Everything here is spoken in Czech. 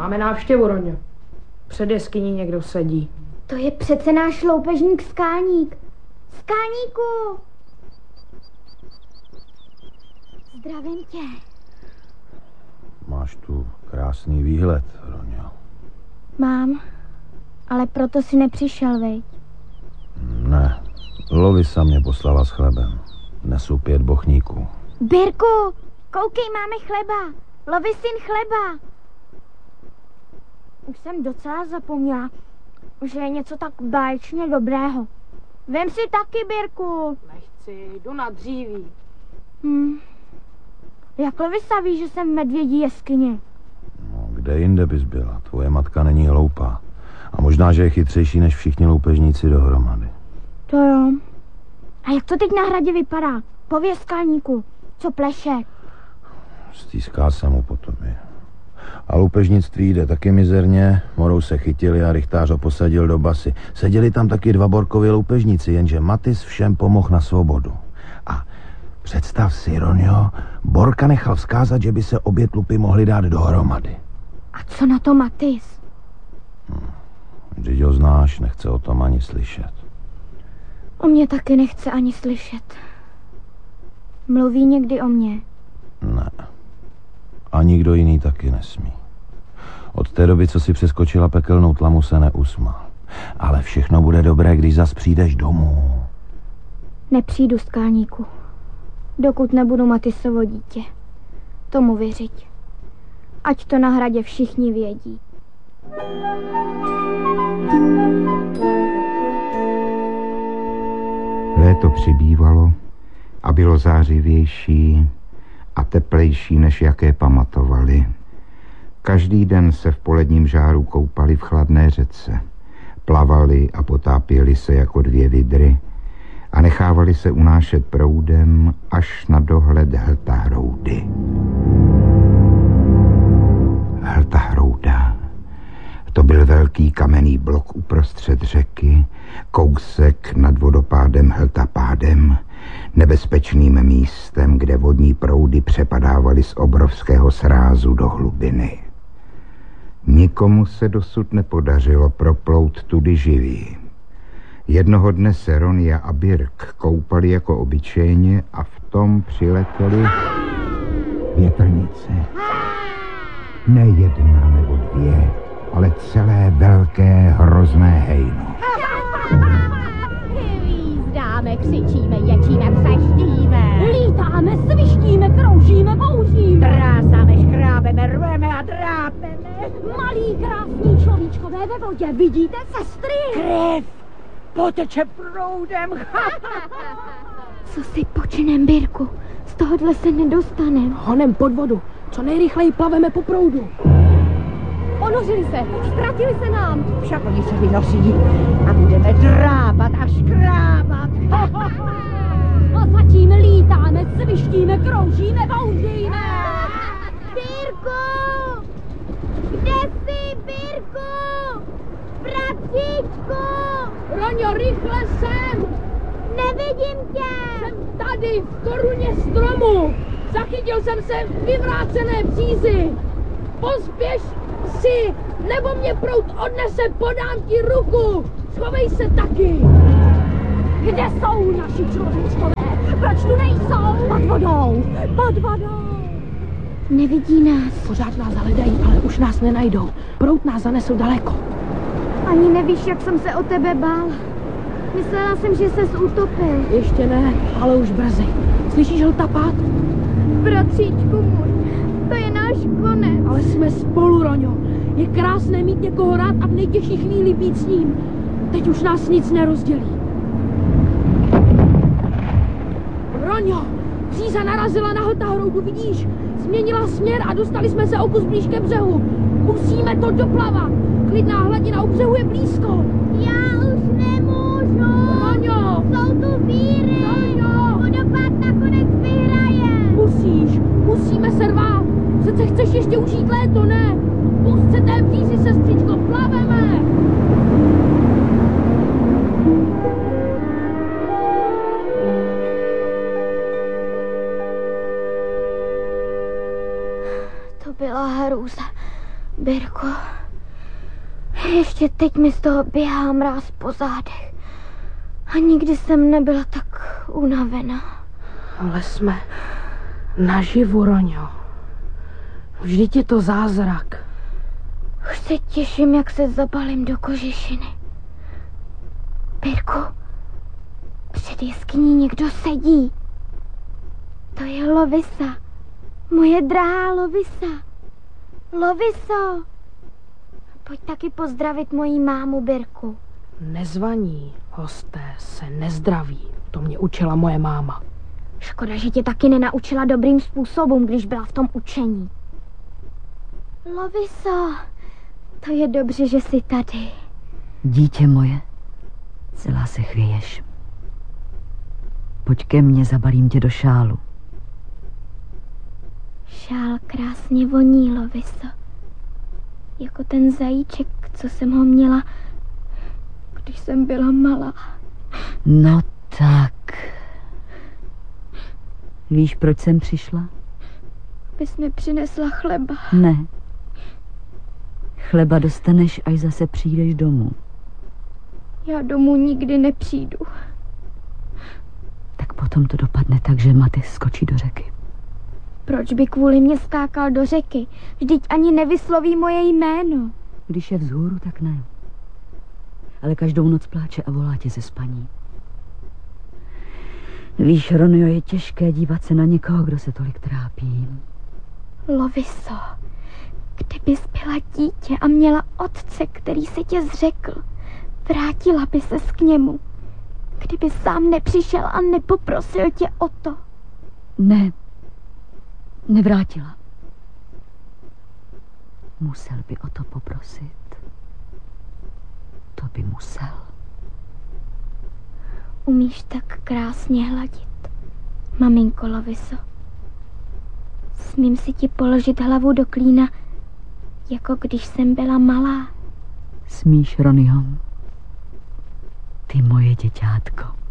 Máme návštěvu, Roňo. Před jeskyní někdo sedí. To je přece náš loupežník Skalník. Skalníku! Zdravím tě. Máš tu krásný výhled, Roňo. Mám, ale proto si nepřišel, veď? Ne, Lovisa mě poslala s chlebem. Nesu 5 bochníků. Birku, koukej, máme chleba. Lovisin chleba. Už jsem docela zapomněla, že je něco tak báječně dobrého. Vem si taky, Birku. Nechci, jdu na dříví. Jak Lovisa ví, že jsem v medvědí jeskyni? No, kde jinde bys byla? Tvoje matka není hloupá. A možná, že je chytřejší než všichni loupežníci dohromady. To jo. A jak to teď na hradě vypadá? Pověz, Skalníku, co pleše? Stýská se mu potom je. A loupežnictví jde taky mizerně. Morou se chytili a rychtář ho posadil do basy. Seděli tam taky 2 Borkovi loupežníci, jenže Matis všem pomohl na svobodu. A představ si, Roňo, Borka nechal vzkázat, že by se obě tlupy mohly dát dohromady. A co na to Matis? Vždyť ho znáš, nechce o tom ani slyšet. O mě taky nechce ani slyšet. Mluví někdy o mně? Ne. A nikdo jiný taky nesmí. Od té doby, co si přeskočila pekelnou tlamu, se neusmál. Ale všechno bude dobré, když zas přijdeš domů. Nepřijdu, Skalníku. Dokud nebudu Matisovo dítě. Tomu věřit. Ať to na hradě všichni vědí. Léto přibývalo a bylo zářivější a teplejší, než jaké pamatovali. Každý den se v poledním žáru koupali v chladné řece. Plavali a potápěli se jako 2 vydry a nechávali se unášet proudem až na dohled Hltahroudy. Hltahrouda. To byl velký kamenný blok uprostřed řeky, kousek nad vodopádem Hltapádem, nebezpečným místem, kde vodní proudy přepadávaly z obrovského srázu do hlubiny. Nikomu se dosud nepodařilo proplout tudy živý. Jednoho dne se Ronia a Birk koupali jako obyčejně a v tom přiletěli větrnice. Ne 1 nebo 2, ale celé velké hrozné hejno. Hvízdáme, křičíme, ječíme, přeštíme. Lítáme, svištíme, kroužíme, bouříme. Trásáme, škrábeme, rveme a drápeme. Malí krásní človíčkové ve vodě, vidíte, sestry? Krev poteče proudem. Co si počinem, Birku? Z tohohle se nedostanem. Honem pod vodu. Co nejrychleji plaveme po proudu. Ponořili se, ztratili se nám. Však oni se vynoří a budeme drábat a škrábat. A zatím lítáme, svištíme, kroužíme, bouříme. Birku! Kde jsi, Birku? Bratříčku! Roňo, rychle sem! Nevidím tě! Jsem tady, v koruně stromu. Zachytil jsem se v vyvrácené přízi. Pospěš si, nebo mě proud odnese, podám ti ruku. Schovej se taky. Kde jsou naši člověčkové? Proč tu nejsou? Pod vodou. Pod vodou. Nevidí nás. Pořád nás hledají, ale už nás nenajdou. Proud nás zanesl daleko. Ani nevíš, jak jsem se o tebe bála. Myslela jsem, že ses utopil. Ještě ne, ale už brzy. Slyšíš hltapát? Bratříčku můj, to je náš konec. Ale jsme spolu, Roňo. Je krásné mít někoho rád a v nejtěžší chvíli být s ním. Teď už nás nic nerozdělí. Roňo, příza narazila na Hltahroudu, vidíš? Změnila směr a dostali jsme se o kus blíž ke břehu. Musíme to doplavat. Klidná hladina u břehu je blízko. Já už nemůžu. Roňo! Jsou tu víry. Roňo! Vodopád nakonec vyhraje. Musíme se rvát. Přece chceš ještě užít léto, ne? Pust se té přízi, sestřičko, plaveme! To byla hrůza. Birko, ještě teď mi z toho běhá mráz po zádech. A nikdy jsem nebyla tak unavená. Ale jsme naživu, Roňo. Vždyť je to zázrak. Už se těším, jak se zabalím do kožešiny. Birko, před jeskyní někdo sedí. To je Lovisa. Moje drahá Lovisa. Loviso, pojď taky pozdravit moji mámu, Birku. Nezvaní hosté se nezdraví. To mě učila moje máma. Škoda, že tě taky nenaučila dobrým způsobem, když byla v tom učení. Loviso, to je dobře, že jsi tady. Dítě moje, celá se chvěješ. Pojď ke mně, zabalím tě do šálu. Šál krásně voní, Loviso. Jako ten zajíček, co jsem ho měla, když jsem byla malá. No tak. Víš, proč jsem přišla? Abys mi přinesla chleba. Ne. Chleba dostaneš, až zase přijdeš domů. Já domů nikdy nepřijdu. Tak potom to dopadne tak, že Maty skočí do řeky. Proč by kvůli mě skákal do řeky? Vždyť ani nevysloví moje jméno. Když je vzhůru, tak ne. Ale každou noc pláče a volá tě ze spaní. Víš, Ronio, je těžké dívat se na někoho, kdo se tolik trápí. Loviso, kdybys byla dítě a měla otce, který se tě zřekl, vrátila by ses k němu. Kdyby sám nepřišel a nepoprosil tě o to. Ne, nevrátila. Musel by o to poprosit. To by musel. Umíš tak krásně hladit, maminko Loviso. Smím si ti položit hlavu do klína, jako když jsem byla malá. Smíš, Ronio? Ty moje děťátko.